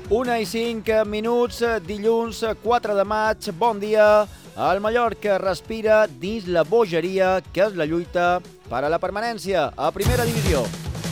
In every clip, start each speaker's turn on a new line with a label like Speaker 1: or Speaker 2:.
Speaker 1: 1:05, dilluns 4 de maig, bon dia. El Mallorca respira dins la bogeria que és la lluita per a la permanència a primera divisió.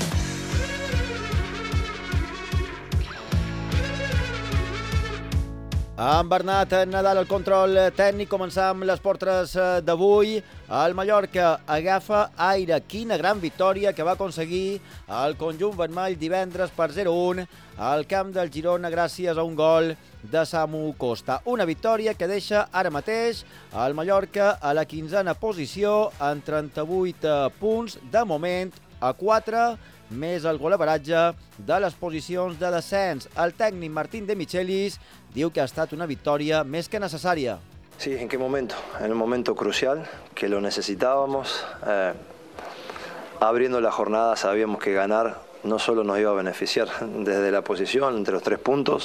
Speaker 1: Amb Bernat Nadal al control tècnic, començam les portres d'avui. El Mallorca agafa aire. Quina gran victòria que va aconseguir el conjunt vermell divendres per 0-1 al camp del Girona gràcies a un gol de Samu Costa. Una victòria que deixa ara mateix el Mallorca a la 15a posició amb 38 punts. De moment, a 4 més el golaveratge de les posicions de descens. El tècnic Martín de Michelis diu que ha estat una victòria més que necessària.
Speaker 2: Sí, ¿en qué momento? En el momento crucial, que lo necesitábamos. Abriendo la jornada sabíamos que ganar no solo nos iba a beneficiar desde la posición, entre los 3 puntos,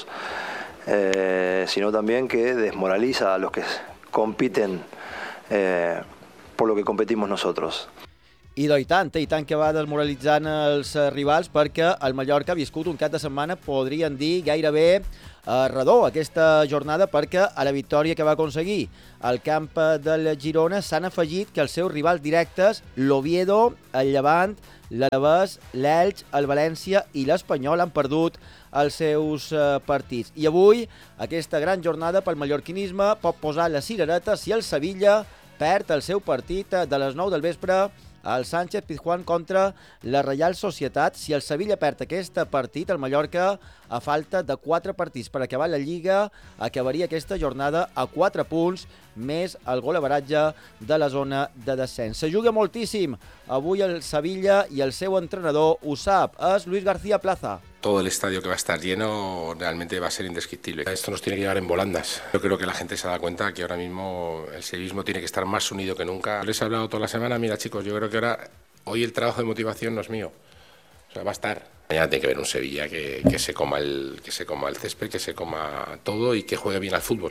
Speaker 2: sino también que desmoraliza a los que compiten por lo que competimos nosotros.
Speaker 1: I tant que va desmoralitzant els rivals, perquè el Mallorca ha viscut un cap de setmana, podríem dir, gairebé redó aquesta jornada, perquè a la victòria que va aconseguir al camp del Girona s'han afegit que els seus rivals directes, l'Oviedo, el Llevant, l'Alavés, l'Elx, el València i l'Espanyol han perdut els seus partits. I avui aquesta gran jornada pel mallorquinisme pot posar la cirereta si el Sevilla perd el seu partit de les 9 del vespre al Sánchez Pizjuán contra la Reial Societat. Si el Sevilla perd aquest partit, el Mallorca, a falta de 4 partits per acabar la Lliga, acabaria aquesta jornada a 4 punts, més el golaveratge de la zona de descens. Se juga moltíssim avui el Sevilla i el seu entrenador ho sap, és Luis García Plaza.
Speaker 3: Todo el estadio que va a estar lleno realmente va a ser indescriptible. Esto nos tiene que llevar en volandas. Yo creo que la gente se da cuenta que ahora mismo el sevillismo tiene que estar más unido que nunca. Les he hablado toda la semana, mira chicos, yo creo que hoy el trabajo de motivación no es mío. O sea, va a estar. Mañana tiene que ver un Sevilla que se coma el césped, que se coma todo y que juegue bien al fútbol.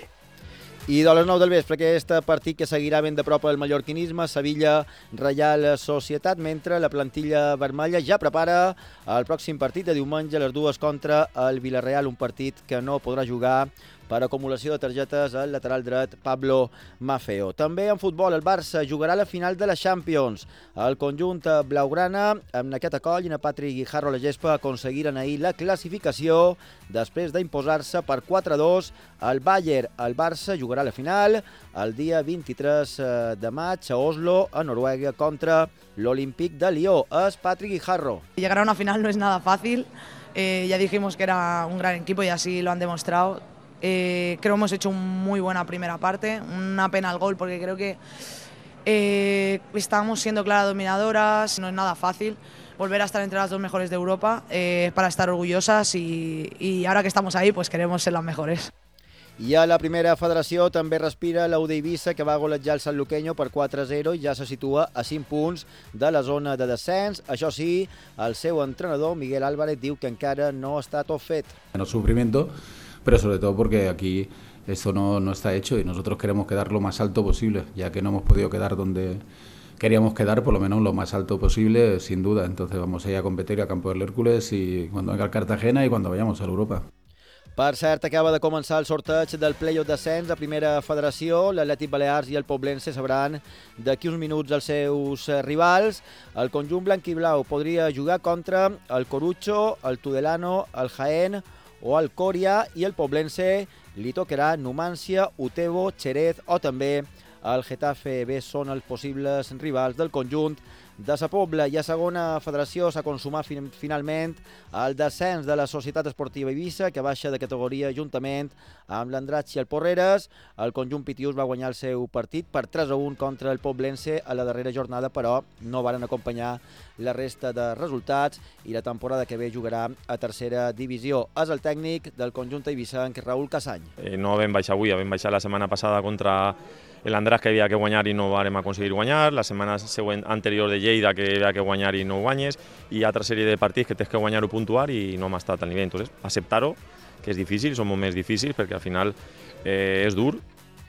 Speaker 1: I de les 9 del vespre aquest partit que seguirà ben de prop el mallorquinisme, Sevilla-Reial Societat, mentre la plantilla vermella ja prepara el pròxim partit de diumenge a les 2 contra el Villarreal, un partit que no podrà jugar per acumulació de targetes al lateral dret Pablo Maffeo. També en futbol, el Barça jugarà la final de la Champions. El conjunt blaugrana, amb Naqueta Coll i Patri Guijarro a la gespa, aconseguiren ahir la classificació després d'imposar-se per 4-2 al Bayern. El Barça jugarà la final el dia 23 de maig a Oslo, a Noruega, contra l'Olímpic de Lió. És Patri Guijarro.
Speaker 4: Llegar a una final no es nada fácil. Ya dijimos que era un gran equipo y así lo han demostrado. Creo que hemos hecho una muy buena primera parte, una pena el gol porque creo que estábamos siendo claras dominadoras, no es nada fácil volver a estar entre las 2 mejores de Europa para estar orgullosas y ahora que estamos ahí pues queremos ser las mejores.
Speaker 1: I a la primera federació també respira l'U d'Eivissa, que va golejar el Sant Luqueño per 4-0 i ja se situa a 5 punts de la zona de descens. Això sí, el seu entrenador, Miguel Álvarez, diu que encara no està tot fet.
Speaker 5: Menos sufrimiento, pero sobre todo porque aquí esto no está hecho y nosotros queremos quedar lo más alto posible, ya que no hemos podido quedar donde queríamos quedar, por lo menos lo más alto posible, sin duda. Entonces vamos a ir a competir a Campo del Hércules y cuando venga el Cartagena y cuando vayamos a Europa.
Speaker 1: Per cert, acaba de començar el sorteig del play-off descens a primera federació. L'Atlètic Balears i el Poblense sabran d'aquí uns minuts els seus rivals. El conjunt blanc-i-blau podria jugar contra el Corucho, el Tudelano, el Jaén o el Coria, i el Poblense li tocarà Numància, Utebo, Xerez o també el Getafe B. Són els possibles rivals del conjunt de Sa Pobla. I a segona federació s'ha consumat finalment el descens de la Societat Esportiva Eivissa, que baixa de categoria juntament amb l'Andratx i el Porreres. El conjunt pitiús va guanyar el seu partit per 3-1 contra el Poblense a la darrera jornada, però no varen acompanyar la resta de resultats i la temporada que ve jugarà a tercera divisió. És el tècnic del conjunt eivissenc, Raúl Casany.
Speaker 6: No vam baixar avui, vam baixar la setmana passada contra l'Andratx, que havia que guanyar i no vam aconseguir guanyar, la setmana següent anterior de Lleida, que havia que guanyar i no guanyes, i altra sèrie de partits que tens que guanyar o puntuar i no hem estat al nivell. Entonces, acceptar-ho, que és difícil, som moments difícils perquè al final és dur.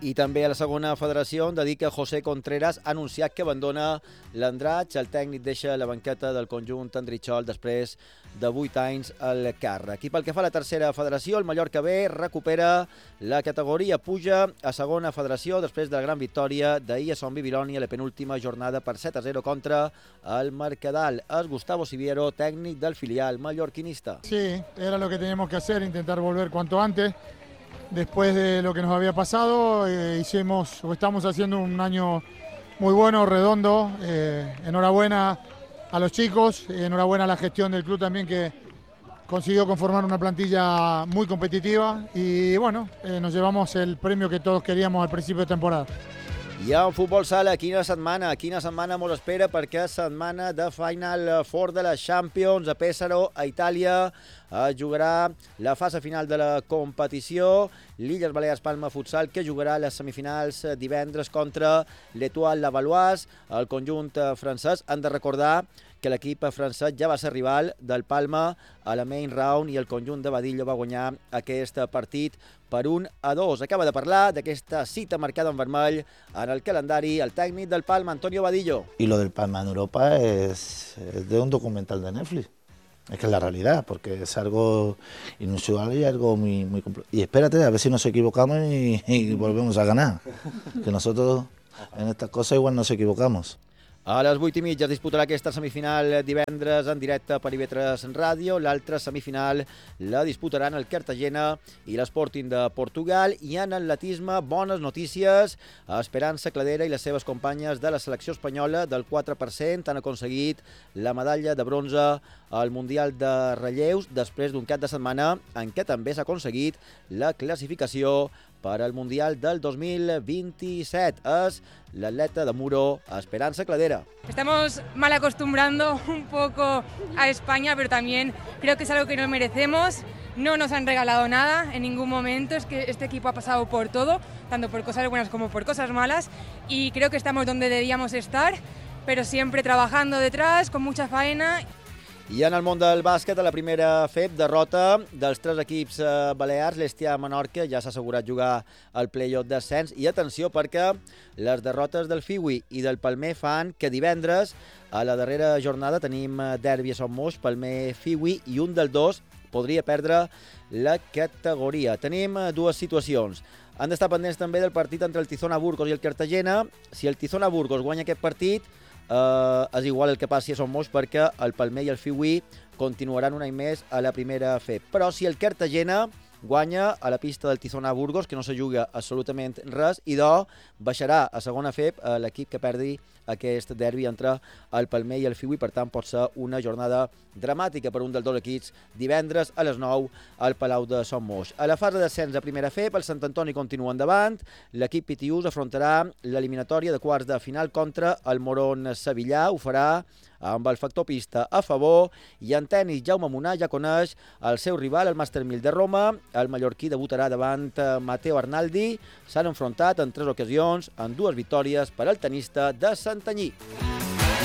Speaker 1: I també a la segona federació hem de dir que José Contreras ha anunciat que abandona l'Andratx. El tècnic deixa la banqueta del conjunt andritxol després de 8 anys al càrrec. I pel que fa a la tercera federació, el Mallorca B recupera la categoria, puja a segona federació després de la gran victòria d'ahir a Son Bibiloni a la penúltima jornada per 7-0 contra el Mercadal. És Gustavo Siviero, tècnic del filial mallorquinista.
Speaker 7: Sí, era lo que teníamos que hacer, intentar volver cuanto antes. Después de lo que nos había pasado, estamos haciendo un año muy bueno, redondo. Enhorabuena a los chicos, enhorabuena a la gestión del club también, que consiguió conformar una plantilla muy competitiva y bueno, nos llevamos el premio que todos queríamos al principio de temporada.
Speaker 1: Hi ha un futbol sala, quina setmana molt espera, perquè setmana de Final Four de la Champions a Pesaro, a Itàlia. Jugarà la fase final de la competició. L'Illes Balears Palma Futsal, que jugarà les semifinals divendres contra l'Étoile Lavalloise. El conjunt francès, han de recordar que l'equip francès ja va ser rival del Palma a la main round i el conjunt de Badillo va guanyar aquest partit per 1-2. Acaba de parlar d'aquesta cita marcada en vermell en el calendari el tècnic del Palma, Antonio Badillo.
Speaker 8: Y lo del Palma en Europa es de un documental de Netflix. Es que es la realidad, porque es algo inusual y algo muy complejo. Y espérate, a ver si nos equivocamos y volvemos a ganar. Que nosotros en estas cosas igual nos equivocamos.
Speaker 1: A les 8:30 es disputarà aquesta semifinal divendres en directe per IB3 Ràdio. L'altra semifinal la disputaran el Cartagena i l'Sporting de Portugal. I en atletisme, bones notícies. Esperança Cladera i les seves companyes de la selecció espanyola del 4% han aconseguit la medalla de bronze al Mundial de Relleus després d'un cap de setmana en què també s'ha aconseguit la classificació per al Mundial del 2027. Es l'atleta de Muro, Esperanza Cladera.
Speaker 9: Estamos mal acostumbrando un poco a España, pero también creo que es algo que nos merecemos. No nos han regalado nada en ningún momento, es que este equipo ha pasado por todo, tanto por cosas buenas como por cosas malas, y creo que estamos donde debíamos estar, pero siempre trabajando detrás, con mucha faena.
Speaker 1: I en el món del bàsquet, a la primera FEP, derrota dels 3 equips balears. L'Estià Menorca ja s'ha assegurat jugar al play-off d'ascens. I atenció, perquè les derrotes del Fiui i del Palmer fan que divendres, a la darrera jornada, tenim derbi a Son Moix, Palmer-Fiui, i un dels dos podria perdre la categoria. Tenim dues situacions. Han d'estar pendents també del partit entre el Tizona Burgos i el Cartagena. Si el Tizona Burgos guanya aquest partit, és igual el que passi a Son Moix, perquè el Palmer i el Fiui continuaran un any més a la primera FEP. Però si el Cartagena guanya a la pista del Tizona Burgos, que no se juga absolutament res, i baixarà a segona FEP l'equip que perdi aquest derbi entre el Palmer i el Fiui. Per tant, pot ser una jornada dramàtica per un dels dos equips divendres a les 9 al Palau de Son Moix. A la fase d'ascens a primera FEP, el Sant Antoni continua endavant. L'equip Pitiús afrontarà l'eliminatòria de quarts de final contra el Moron Sevillà. Ho farà amb el factor pista a favor, i en tenis Jaume Munar ja coneix el seu rival, el Master 1000 de Roma. El mallorquí debutarà davant Matteo Arnaldi. S'han enfrontat en 3 ocasions, en 2 victòries per al tenista de Santanyí.